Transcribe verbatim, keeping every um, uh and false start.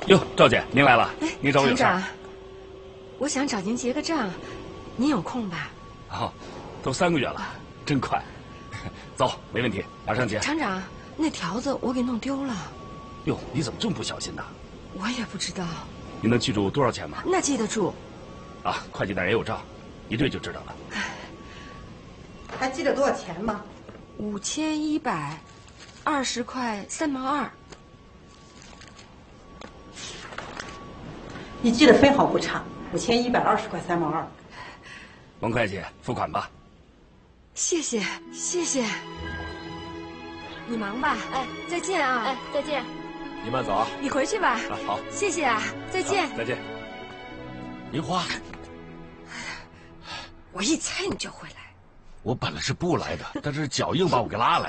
哟，赵姐，您来了。 哎， 您找我有事？ 厂长，我想找您结个账，您有空吧？ 哦，都三个月了，真快。走，没问题，马上结。 厂长，那条子我给弄丢了。 哟，你怎么这么不小心呢？ 我也不知道。 你能记住多少钱吗？ 那记得住。 啊，会计那儿也有账，一对就知道了。 还记得多少钱吗？ 五千一百二十块三毛二。 你记得分毫不差，五千一百二十块三毛二。 王会计，付款吧。 谢谢谢谢。你忙吧，哎，再见啊， 哎，再见。 你慢走啊。 你回去吧。 啊，好， 谢谢啊，再见。 再见。银花， 我一猜你就会来。 我本来是不来的，但是脚硬把我给拉来。